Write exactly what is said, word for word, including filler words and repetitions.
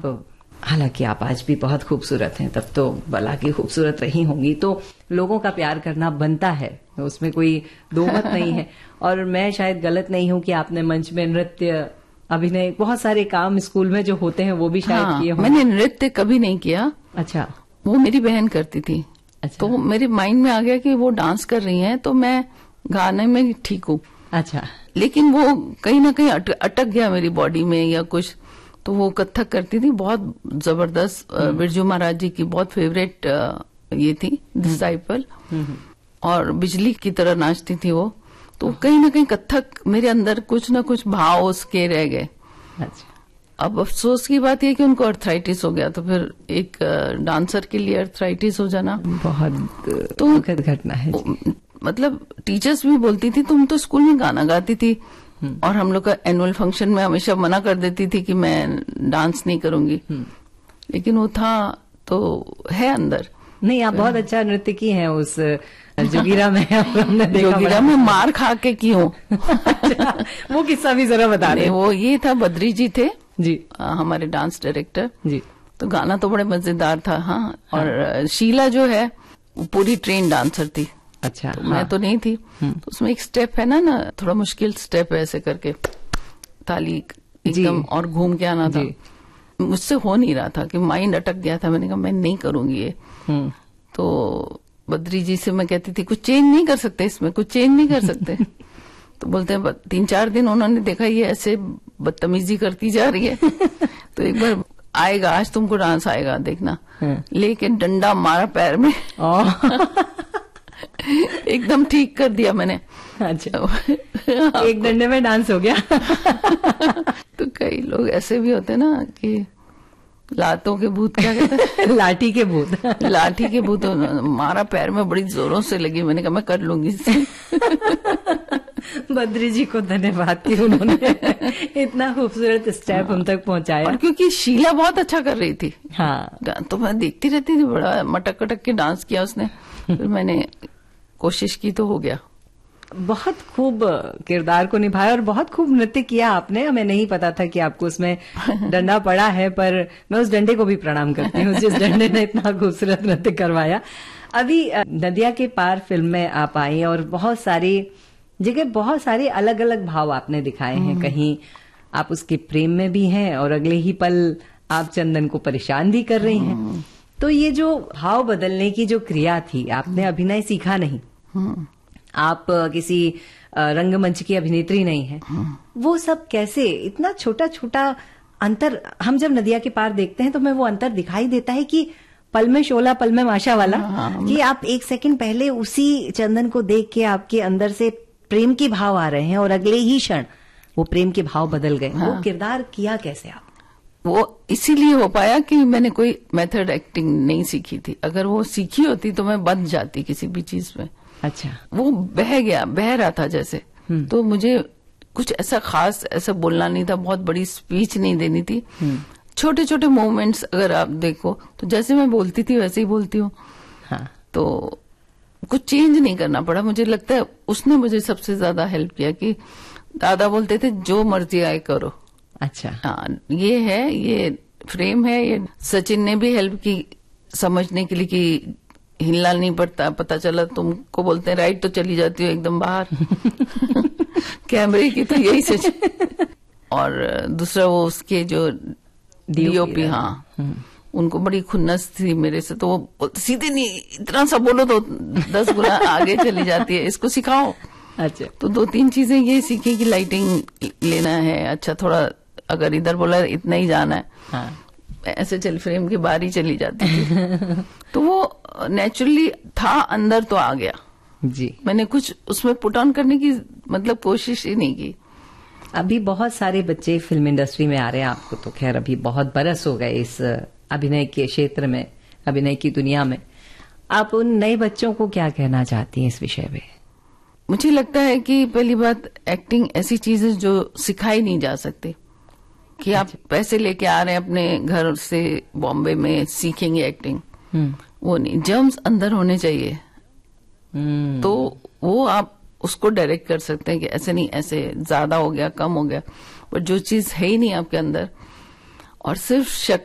हालांकि आप आज भी बहुत खूबसूरत हैं, तब तो भला की खूबसूरत रही होंगी, तो लोगों का प्यार करना बनता है, उसमें कोई दो मत नहीं है। और मैं शायद गलत नहीं हूं कि आपने मंच में नृत्य, अभिनय, बहुत सारे काम स्कूल में जो होते हैं वो भी शायद हाँ, किए हों। मैंने नृत्य कभी नहीं किया। अच्छा। वो मेरी बहन करती थी। अच्छा। तो मेरे माइंड में आ गया कि वो डांस कर रही हैं तो मैं गाने में ठीक हूँ। अच्छा। लेकिन वो कहीं ना कहीं अट, अटक गया मेरी बॉडी में या कुछ। तो वो कथक करती थी, बहुत जबरदस्त, बिरजू महाराज जी की बहुत फेवरेट ये थी डिसाइपल, और बिजली की तरह नाचती थी वो। तो कहीं ना कहीं कथक मेरे अंदर कुछ ना कुछ भाव उसके रह गए। अच्छा। अब अफसोस की बात यह कि उनको अर्थराइटिस हो गया, तो फिर एक डांसर के लिए अर्थराइटिस हो जाना बहुत तो दुखद घटना है। मतलब टीचर्स भी बोलती थी तुम तो स्कूल में गाना गाती थी, और हम लोग का एनुअल फंक्शन में हमेशा मना कर देती थी कि मैं डांस नहीं करूंगी, लेकिन वो था तो है अंदर। नहीं, आप बहुत अच्छा नृत्य की हैं उस जोगिरा में। हमने देखा जोगिरा में मार खा के की हूँ। अच्छा, वो किस्सा भी जरा बता दें। वो ये था, बद्री जी थे जी, आ, हमारे डांस डायरेक्टर जी। तो गाना तो बड़े मजेदार था। हाँ, हाँ। और शीला जो है वो पूरी ट्रेन डांसर थी। अच्छा। तो हाँ। मैं तो नहीं थी। तो उसमें एक स्टेप है ना ना थोड़ा मुश्किल स्टेप है, ऐसे करके ताली एकदम और घूम के आना था। मुझसे हो नहीं रहा था कि माइंड अटक गया था। मैंने कहा मैं नहीं करूंगी ये। तो बद्री जी से मैं कहती थी कुछ चेंज नहीं कर सकते इसमें, कुछ चेंज नहीं कर सकते। तो बोलते हैं तीन चार दिन उन्होंने देखा ये ऐसे बदतमीजी करती जा रही है, तो एक बार आएगा, आज तुमको डांस आएगा देखना। लेकिन डंडा मारा पैर में। एकदम ठीक कर दिया मैंने। अच्छा। एक डंडे में डांस हो गया। तो कई लोग ऐसे भी होते ना कि लातों के भूत, क्या कहते हैं? लाठी के भूत। लाठी के भूत मारा पैर में, बड़ी जोरों से लगी। मैंने कहा मैं कर लूंगी। बद्री जी को धन्यवाद कि उन्होंने इतना खूबसूरत स्टेप हम तक पहुंचाया। और क्योंकि शीला बहुत अच्छा कर रही थी। हाँ, तो मैं देखती रहती थी, बड़ा मटक कटक के डांस किया उसने। फिर मैंने कोशिश की तो हो गया। बहुत खूब किरदार को निभाया और बहुत खूब नृत्य किया आपने। हमें नहीं पता था कि आपको उसमें डंडा पड़ा है, पर मैं उस डंडे को भी प्रणाम करती हूँ जिस डंडे ने इतना खूबसूरत नृत्य करवाया। अभी नदिया के पार फिल्म में आप आई और बहुत सारी जगह बहुत सारे अलग अलग भाव आपने दिखाए हैं। कहीं आप उसके प्रेम में भी हैं और अगले ही पल आप चंदन को परेशान भी कर रही हैं। तो ये जो भाव बदलने की जो क्रिया थी, आपने अभिनय सीखा नहीं, आप किसी रंगमंच की अभिनेत्री नहीं है, वो सब कैसे, इतना छोटा छोटा अंतर हम जब नदिया के पार देखते हैं तो हमें वो अंतर दिखाई देता है कि पल में शोला पल में माशा वाला, कि आप एक सेकंड पहले उसी चंदन को देख के आपके अंदर से प्रेम के भाव आ रहे हैं और अगले ही क्षण वो प्रेम के भाव बदल गए। हाँ। वो किरदार किया कैसे आप? वो इसीलिए हो पाया कि मैंने कोई मेथड एक्टिंग नहीं सीखी थी। अगर वो सीखी होती तो मैं बंध जाती किसी भी चीज में। अच्छा। वो बह गया, बह रहा था जैसे, तो मुझे कुछ ऐसा खास ऐसा बोलना नहीं था, बहुत बड़ी स्पीच नहीं देनी थी। छोटे छोटे मूवमेंट्स अगर आप देखो तो जैसे मैं बोलती थी वैसे ही बोलती हूँ। हाँ। तो कुछ चेंज नहीं करना पड़ा। मुझे लगता है उसने मुझे सबसे ज्यादा हेल्प किया कि दादा बोलते थे जो मर्जी आए करो। अच्छा। हाँ, ये है, ये फ्रेम है। ये सचिन ने भी हेल्प की समझने के लिए कि हिलना नहीं पड़ता। पता चला तुमको बोलते हैं राइट तो चली जाती हो एकदम बाहर। कैमरे की तो यही सच। और दूसरा वो उसके जो डीओपी, हाँ, उनको बड़ी खुन्नस थी मेरे से, तो वो सीधे नहीं, इतना सा बोलो तो दस गुना आगे चली जाती है, इसको सिखाओ। अच्छा। तो दो तीन चीजें ये सीखी कि लाइटिंग लेना है, अच्छा थोड़ा अगर इधर बोला इतना ही जाना है। हाँ। ऐसे चल फ्रेम की बारी चली जाती थी। तो वो नेचुरली था, अंदर तो आ गया जी। मैंने कुछ उसमें पुट ऑन करने की मतलब कोशिश ही नहीं की। अभी बहुत सारे बच्चे फिल्म इंडस्ट्री में आ रहे हैं, आपको तो खैर अभी बहुत बरस हो गए इस अभिनय के क्षेत्र में, अभिनय की दुनिया में। आप उन नए बच्चों को क्या कहना चाहती हैं इस विषय में? मुझे लगता है कि पहली बात, एक्टिंग ऐसी चीज है जो सिखाई नहीं जा सकती कि आप पैसे लेके आ रहे हैं अपने घर से बॉम्बे में सीखेंगे एक्टिंग, वो नहीं। जर्म्स अंदर होने चाहिए, तो वो आप उसको डायरेक्ट कर सकते हैं कि ऐसे नहीं, ऐसे ज्यादा हो गया, कम हो गया। पर जो चीज है ही नहीं आपके अंदर, और सिर्फ